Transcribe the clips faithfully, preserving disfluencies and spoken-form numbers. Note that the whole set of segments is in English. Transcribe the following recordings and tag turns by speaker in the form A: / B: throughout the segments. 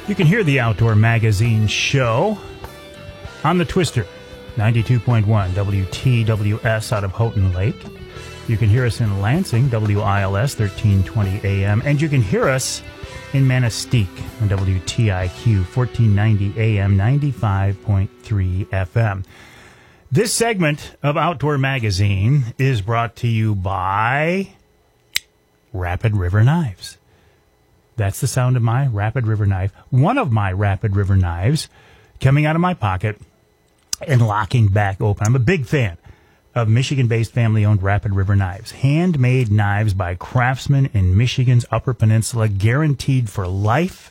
A: You can hear the Outdoor Magazine show on the Twister, ninety-two point one W T W S out of Houghton Lake. You can hear us in Lansing, W I L S, thirteen twenty A M. And you can hear us in Manistee on W T I Q, fourteen ninety A M, ninety-five point three F M. This segment of Outdoor Magazine is brought to you by Rapid River Knives. That's the sound of my Rapid River knife. One of my Rapid River knives coming out of my pocket and locking back open. I'm a big fan of Michigan-based family-owned Rapid River Knives. Handmade knives by craftsmen in Michigan's Upper Peninsula, guaranteed for life.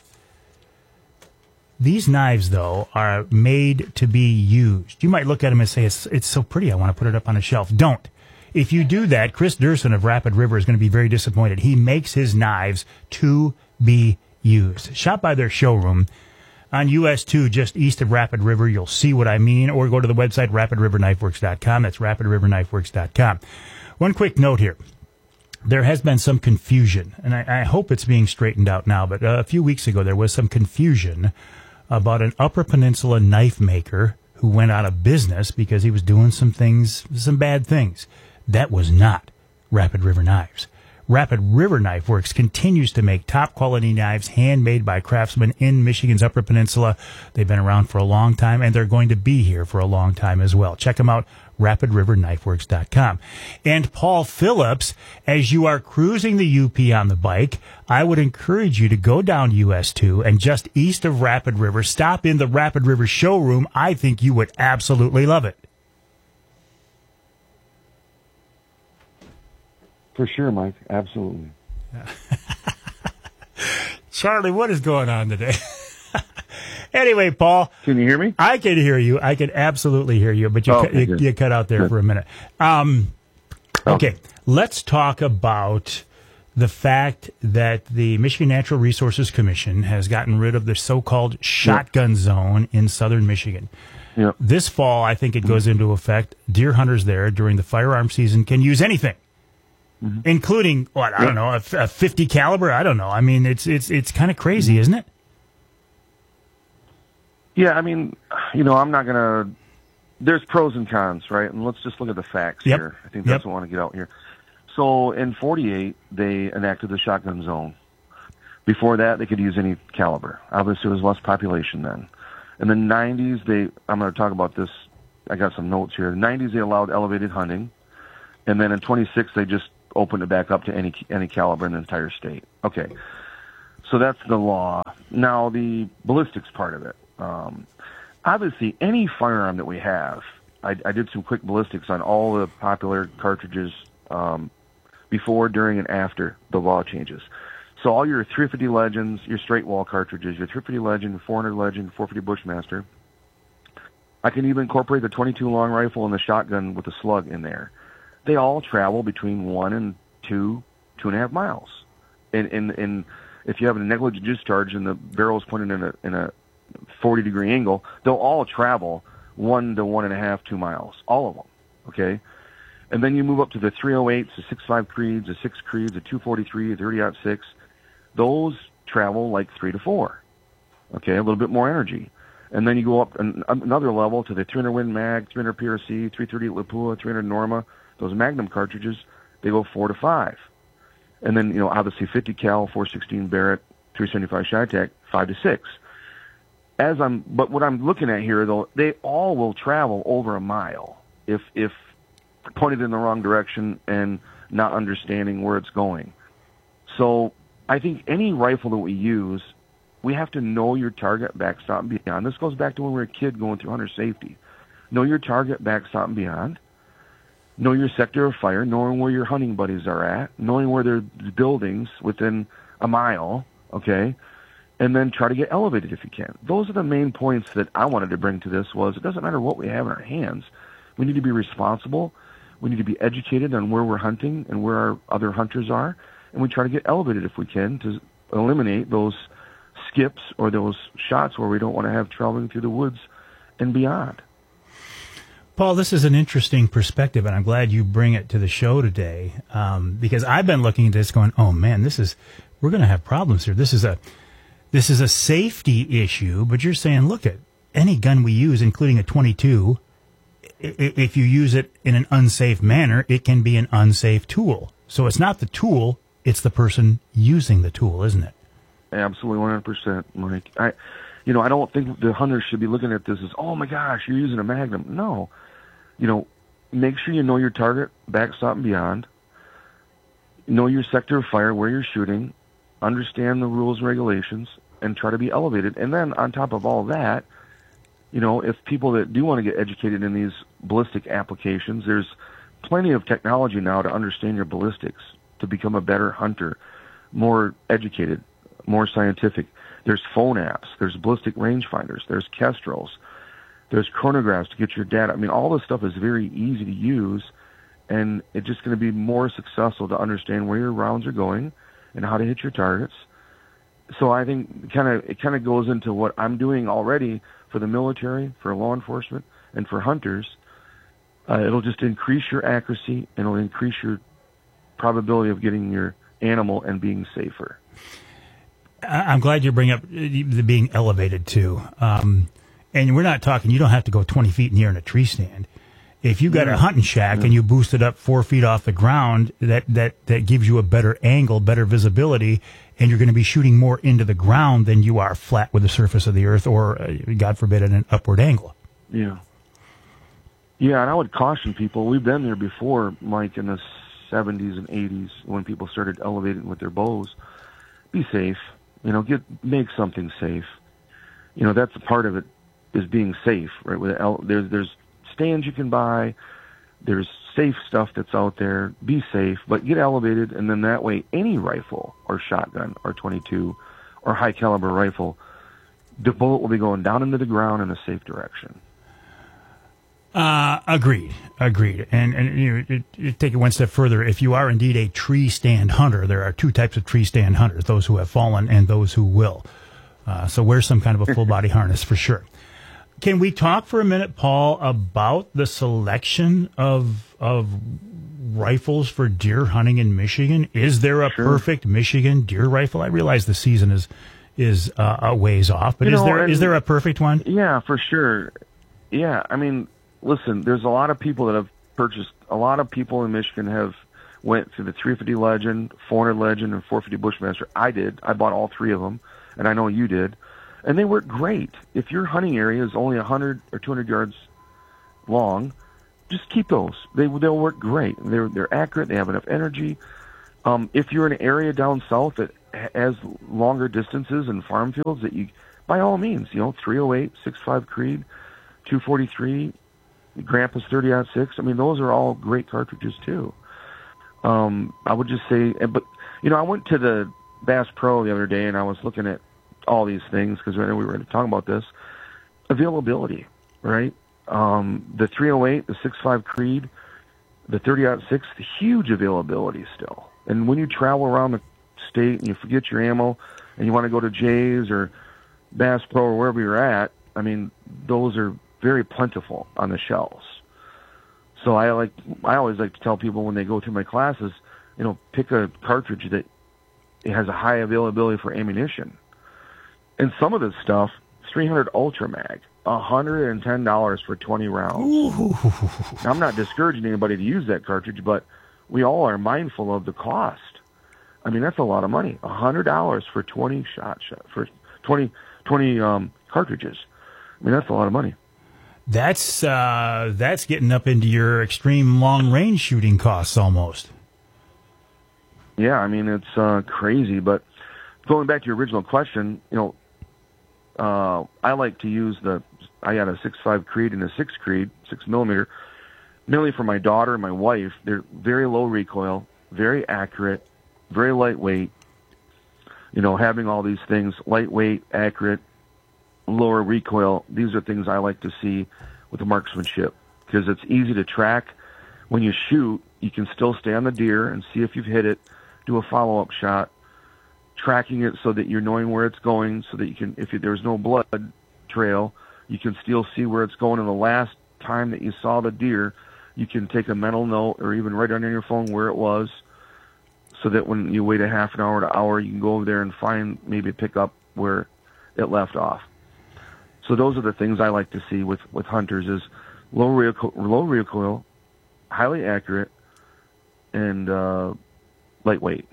A: These knives, though, are made to be used. You might look at them and say, it's, it's so pretty, I want to put it up on a shelf. Don't. If you do that, Chris Durson of Rapid River is going to be very disappointed. He makes his knives to be used. Shop by their showroom on U S two, just east of Rapid River. You'll see what I mean, or go to the website rapid river knife works dot com. That's rapid river knife works dot com. One quick note here. There has been some confusion, and I, I hope it's being straightened out now, but uh, a few weeks ago there was some confusion about an Upper Peninsula knife maker who went out of business because he was doing some things, some bad things. That was not Rapid River Knives. Rapid River Knife Works continues to make top-quality knives handmade by craftsmen in Michigan's Upper Peninsula. They've been around for a long time, and they're going to be here for a long time as well. Check them out, rapid river knife works dot com. And Paul Phillips, as you are cruising the U P on the bike, I would encourage you to go down U S two and just east of Rapid River, stop in the Rapid River showroom. I think you would absolutely love it.
B: For sure, Mike. Absolutely.
A: Charlie, what is going on today? Anyway, Paul.
B: Can you hear me?
A: I can hear you. I can absolutely hear you, but you,
B: oh,
A: cut, you, you cut out there
B: good.
A: for a minute. Um, okay, let's talk about the fact that the Michigan Natural Resources Commission has gotten rid of the so-called shotgun yep. zone in southern Michigan.
B: Yep.
A: This fall, I think it goes into effect. Deer hunters there during the firearm season can use anything. Mm-hmm. Including what I don't know, a, a fifty caliber. I don't know. I mean, it's it's it's kind of crazy, mm-hmm. isn't it?
B: Yeah, I mean, you know, I'm not gonna. There's pros and cons, right? And let's just look at the facts
A: yep.
B: here. I think that's
A: yep.
B: what I want to get out here. So in forty-eight, they enacted the shotgun zone. Before that, they could use any caliber. Obviously, there was less population then. In the nineties, they. I'm going to talk about this. I got some notes here. In the nineties, they allowed elevated hunting, and then in twenty-six, they just opened it back up to any any caliber in the entire state. Okay, so that's the law. Now the ballistics part of it. Um, obviously, any firearm that we have, I, I did some quick ballistics on all the popular cartridges um, before, during, and after the law changes. So all your three fifty Legends, your straight wall cartridges, your three fifty Legend, four hundred Legend, four fifty Bushmaster. I can even incorporate the twenty-two long rifle and the shotgun with the slug in there. They all travel between one and two, two and a half miles. And, and, and if you have a negligent discharge and the barrel is pointed in a, in a forty degree angle, they'll all travel one to one and a half, two miles, all of them. Okay. And then you move up to the three oh eights, the six five Creeds, the six Creeds, the two forty-three, the thirty aught six. Those travel like three to four. Okay. A little bit more energy. And then you go up an, another level to the three hundred Win Mag, three hundred P R C, three thirty Lapua, three hundred Norma. Those Magnum cartridges, they go four to five. And then, you know, obviously fifty cal, four sixteen Barrett, three seventy-five Chi-Tech, five to six. As I'm, but what I'm looking at here, though, they all will travel over a mile if, if pointed in the wrong direction and not understanding where it's going. So I think any rifle that we use, we have to know your target, backstop, and beyond. This goes back to when we were a kid going through hunter safety. Know your target, backstop, and beyond. Know your sector of fire, knowing where your hunting buddies are at, knowing where there's buildings within a mile, okay, and then try to get elevated if you can. Those are the main points that I wanted to bring to this was it doesn't matter what we have in our hands. We need to be responsible. We need to be educated on where we're hunting and where our other hunters are, and we try to get elevated if we can to eliminate those skips or those shots where we don't want to have traveling through the woods and beyond.
A: Paul, this is an interesting perspective, and I'm glad you bring it to the show today, um, because I've been looking at this going, oh, man, this is we're going to have problems here. This is a This is a safety issue, but you're saying, look, at any gun we use, including a twenty-two, if you use it in an unsafe manner, it can be an unsafe tool. So it's not the tool, it's the person using the tool, isn't it?
B: Absolutely, one hundred percent, Mike. I, you know, I don't think the hunters should be looking at this as, oh my gosh, you're using a Magnum. No. You know, make sure you know your target, backstop and beyond. Know your sector of fire, where you're shooting. Understand the rules and regulations, and try to be elevated. And then on top of all that, you know, if people that do want to get educated in these ballistic applications, there's plenty of technology now to understand your ballistics, to become a better hunter, more educated, more scientific. There's phone apps, there's ballistic rangefinders, there's Kestrels, there's chronographs to get your data. I mean, all this stuff is very easy to use, and it's just going to be more successful to understand where your rounds are going and how to hit your targets. So I think kind of it kind of goes into what I'm doing already for the military, for law enforcement, and for hunters. Uh, it'll just increase your accuracy, and it'll increase your probability of getting your animal and being safer.
A: I'm glad you bring up the being elevated too. Um, and we're not talking, you don't have to go twenty feet in the air in a tree stand. If you got yeah. a hunting shack yeah. and you boost it up four feet off the ground, that, that, that gives you a better angle, better visibility, and you're going to be shooting more into the ground than you are flat with the surface of the earth or, uh, God forbid, at an upward angle.
B: Yeah. Yeah, and I would caution people. We've been there before, Mike, in the seventies and eighties when people started elevating with their bows. Be safe. You know, get make something safe. You know, that's a part of it, is being safe, right? With el- there's there's stands you can buy, there's safe stuff that's out there. Be safe, but get elevated, and then that way, any rifle or shotgun or twenty-two or high caliber rifle, the bullet will be going down into the ground in a safe direction.
A: Uh, agreed, agreed. And, and you, know, you take it one step further. If you are indeed a tree stand hunter, there are two types of tree stand hunters, those who have fallen and those who will. Uh, so wear some kind of a full body harness for sure. Can we talk for a minute, Paul, about the selection of, of rifles for deer hunting in Michigan? Is there a sure. perfect Michigan deer rifle? I realize the season is, is, uh, a ways off, but you is know, there, is there a perfect one?
B: Yeah, for sure. Yeah. I mean, listen, there's a lot of people that have purchased, a lot of people in Michigan have went through the three fifty Legend, four hundred Legend, and four fifty Bushmaster. I did. I bought all three of them, and I know you did. And they work great. If your hunting area is only one hundred or two hundred yards long, just keep those. They, they'll work great. They're, they're accurate. They have enough energy. Um, if you're in an area down south that has longer distances and farm fields, that you, by all means, you know, three oh eight, six five Creed, two forty-three, Grandpa's thirty aught six. I mean, those are all great cartridges too. Um, I would just say, but you know, I went to the Bass Pro the other day and I was looking at all these things because I know we were talking about this availability, right? Um, the three oh eight, the six five Creed, the thirty aught six, the huge availability still. And when you travel around the state and you forget your ammo and you want to go to Jay's or Bass Pro or wherever you're at, I mean, those are very plentiful on the shelves. So I like, I always like to tell people when they go through my classes, you know, pick a cartridge that it has a high availability for ammunition. And some of this stuff, three hundred Ultra Mag, one hundred ten dollars for twenty rounds. Now, I'm not discouraging anybody to use that cartridge, but we all are mindful of the cost. I mean, that's a lot of money. one hundred dollars for twenty shot, shot for twenty, twenty um, cartridges. I mean, that's a lot of money.
A: That's uh, that's getting up into your extreme long range shooting costs almost.
B: Yeah, I mean, it's uh, crazy. But going back to your original question, you know, uh, I like to use the, I got a six five Creed and a six Creed, six millimeter, mainly for my daughter and my wife. They're very low recoil, very accurate, very lightweight. You know, having all these things, lightweight, accurate, lower recoil, these are things I like to see with the marksmanship because it's easy to track. When you shoot, you can still stay on the deer and see if you've hit it, do a follow-up shot, tracking it so that you're knowing where it's going so that you can, if there's no blood trail, you can still see where it's going. And the last time that you saw the deer, you can take a mental note or even write on your phone where it was so that when you wait a half an hour to hour, you can go over there and find, maybe pick up where it left off. So those are the things I like to see with, with hunters is low recoil, low recoil, highly accurate, and uh, lightweight.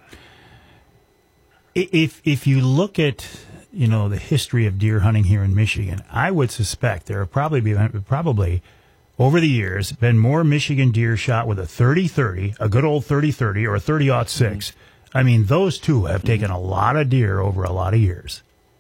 A: If if you look at, you know, the history of deer hunting here in Michigan, I would suspect there have probably been, probably over the years been more Michigan deer shot with a thirty thirty, a good old thirty thirty, or a thirty aught six. Mm-hmm. I mean, those two have taken a lot of deer over a lot of years.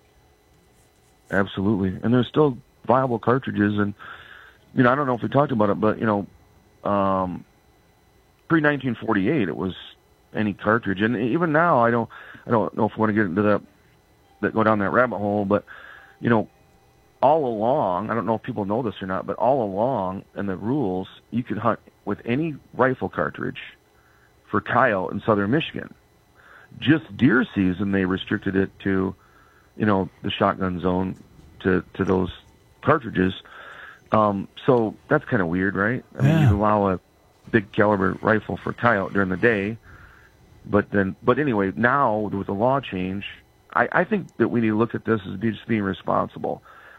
B: Absolutely. And there's still viable cartridges. And, you know, I don't know if we talked about it, but, you know, um, pre nineteen forty-eight, it was any cartridge. And even now, I don't, I don't know if we want to get into that, that go down that rabbit hole, but, you know, all along, I don't know if people know this or not, but all along in the rules, you could hunt with any rifle cartridge for coyote in southern Michigan. Just deer season, they restricted it to, you know, the shotgun zone to, to those cartridges. Um, so that's kind of weird, right? I mean,
A: yeah.
B: you allow a big caliber rifle for coyote during the day, but then, but anyway, now with the law change, I, I think that we need to look at this as just being responsible.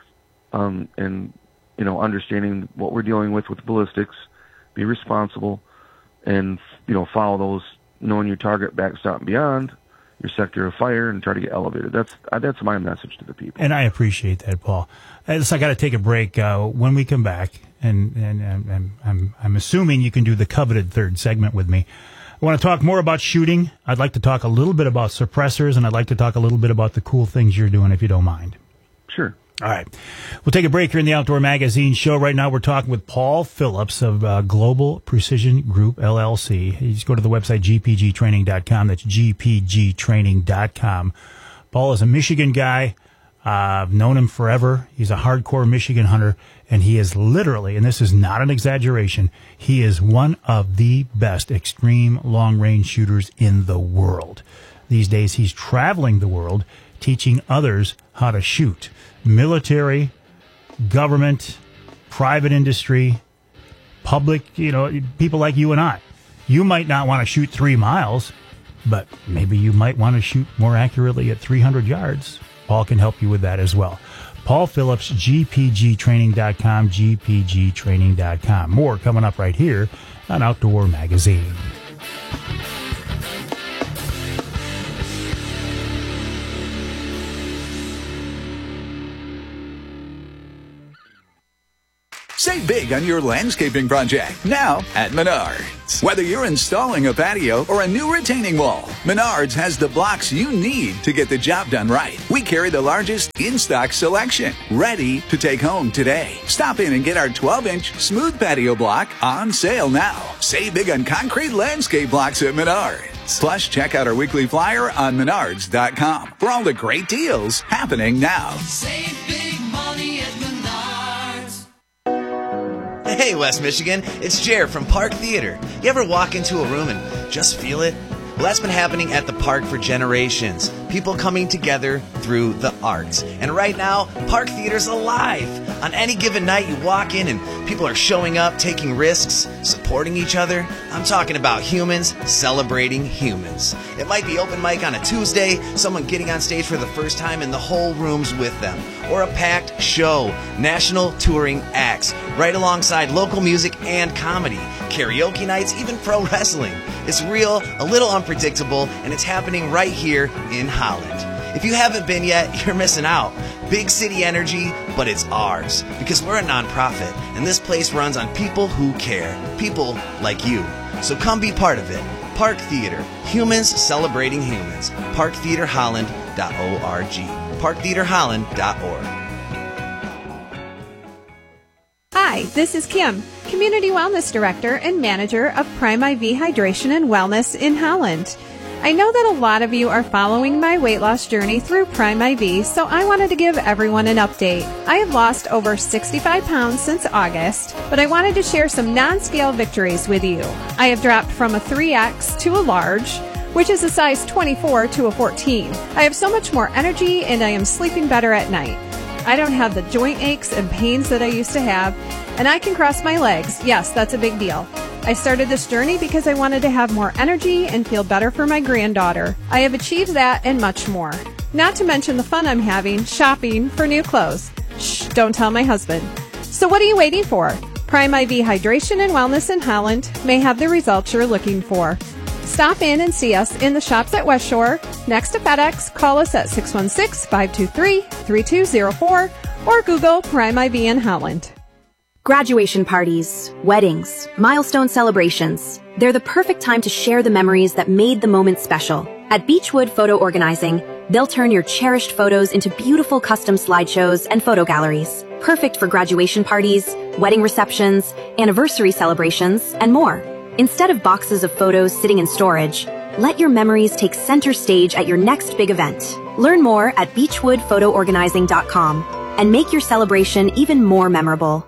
B: Um, and, you know, understanding what we're dealing with with ballistics, be responsible, and, you know, follow those, knowing your target, backstop, and beyond, your sector of fire, and try to get elevated. That's uh, that's my message to the people.
A: And I appreciate that, Paul. I just I got to take a break. Uh, when we come back, and, and, and, and I'm, I'm assuming you can do the coveted third segment with me. I want to talk more about shooting. I'd like to talk a little bit about suppressors, and I'd like to talk a little bit about the cool things you're doing, if you don't mind.
B: Sure.
A: All right. We'll take a break here in the Outdoor Magazine show. Right now we're talking with Paul Phillips of uh, Global Precision Group, L L C. You just go to the website g p g training dot com. That's g p g training dot com. Paul is a Michigan guy. Uh, I've known him forever. He's a hardcore Michigan hunter, and he is literally, and this is not an exaggeration, he is one of the best extreme long-range shooters in the world. These days he's traveling the world teaching others how to shoot. Military, government, private industry, public, you know, people like you and I. You might not want to shoot three miles, but maybe you might want to shoot more accurately at three hundred yards. Paul can help you with that as well. Paul Phillips, g p g training dot com, g p g training dot com. More coming up right here on Outdoor Magazine.
C: Save big on your landscaping project now at Menards. Whether you're installing a patio or a new retaining wall, Menards has the blocks you need to get the job done right. We carry the largest in-stock selection, ready to take home today. Stop in and get our twelve inch smooth patio block on sale now. Save big on concrete landscape blocks at Menards. Plus, check out our weekly flyer on menards dot com for all the great deals happening now.
D: Save big money at Menards.
E: Hey, West Michigan, it's Jer from Park Theater. You ever walk into a room and just feel it? Well, that's been happening at the park for generations. People coming together through the arts. And right now, Park Theater's alive. On any given night, you walk in and people are showing up, taking risks, supporting each other. I'm talking about humans celebrating humans. It might be open mic on a Tuesday, someone getting on stage for the first time and the whole room's with them. Or a packed show, national touring acts, right alongside local music and comedy, karaoke nights, even pro wrestling. It's real, a little unpredictable, and it's happening right here in Holland. If you haven't been yet, you're missing out. Big city energy, but it's ours. Because we're a nonprofit, and this place runs on people who care. People like you. So come be part of it. Park Theater. Humans celebrating humans. park theater holland dot org. park theater holland dot org.
F: Hi, this is Kim, Community Wellness Director and Manager of Prime I V Hydration and Wellness in Holland. I know that a lot of you are following my weight loss journey through Prime I V, so I wanted to give everyone an update. I have lost over sixty-five pounds since August, but I wanted to share some non-scale victories with you. I have dropped from a three X to a large, which is a size twenty-four to a fourteen. I have so much more energy and I am sleeping better at night. I don't have the joint aches and pains that I used to have, and I can cross my legs. Yes, that's a big deal. I started this journey because I wanted to have more energy and feel better for my granddaughter. I have achieved that and much more. Not to mention the fun I'm having shopping for new clothes. Shh, don't tell my husband. So what are you waiting for? Prime I V Hydration and Wellness in Holland may have the results you're looking for. Stop in and see us in the shops at West Shore. Next to FedEx, call us at six one six, five two three, three two zero four or Google Prime I V in Holland.
G: Graduation parties, weddings, milestone celebrations. They're the perfect time to share the memories that made the moment special. At Beechwood Photo Organizing, they'll turn your cherished photos into beautiful custom slideshows and photo galleries. Perfect for graduation parties, wedding receptions, anniversary celebrations, and more. Instead of boxes of photos sitting in storage, let your memories take center stage at your next big event. Learn more at beechwood photo organizing dot com and make your celebration even more memorable.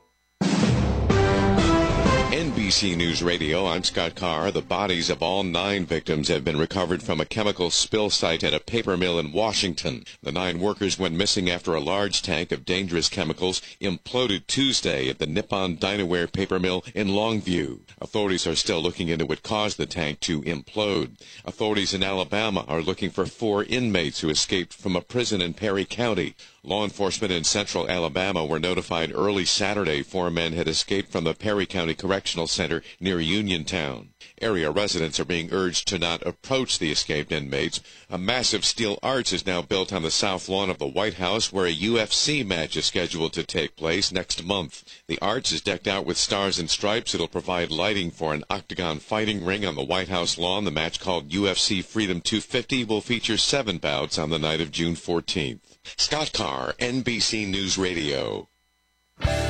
H: N B C News Radio, I'm Scott Carr. The bodies of all nine victims have been recovered from a chemical spill site at a paper mill in Washington. The nine workers went missing after a large tank of dangerous chemicals imploded Tuesday at the Nippon Dinaware paper mill in Longview. Authorities are still looking into what caused the tank to implode. Authorities in Alabama are looking for four inmates who escaped from a prison in Perry County. Law enforcement in central Alabama were notified early Saturday four men had escaped from the Perry County Correctional Center near Uniontown. Area residents are being urged to not approach the escaped inmates. A massive steel arch is now built on the south lawn of the White House where a U F C match is scheduled to take place next month. The arch is decked out with stars and stripes. It'll provide lighting for an octagon fighting ring on the White House lawn. The match, called U F C Freedom two fifty, will feature seven bouts on the night of June fourteenth. Scott Carr, N B C News Radio.